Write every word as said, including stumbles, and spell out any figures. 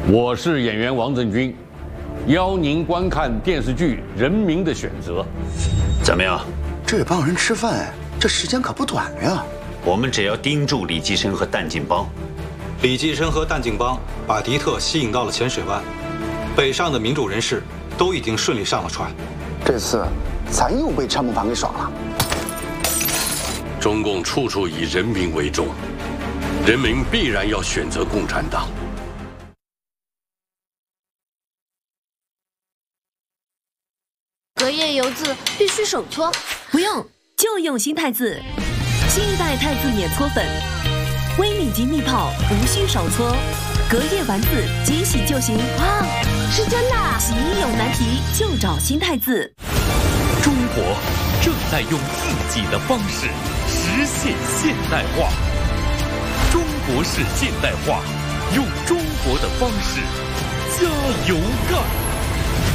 我是演员王振军，邀您观看电视剧《人民的选择》。 怎么样？ 这帮人吃饭哎，这时间可不短呀。 我们只要盯住李济深和弹尽帮。 李济深和弹尽帮把敌特吸引到了浅水湾，北上的民主人士都已经顺利上了船。 这次咱又被参谋团给耍了。 中共处处以人民为重，人民必然要选择共产党。 隔夜油渍必须手搓， 不用，就用新太字。新一代太字碾搓粉，微米级密泡，无需手搓，隔夜丸子即洗就行。 哇，是真的！ 洗衣有难题就找新太字。 中国正在用自己的方式实现现代化。中国式现代化，用中国的方式，加油干！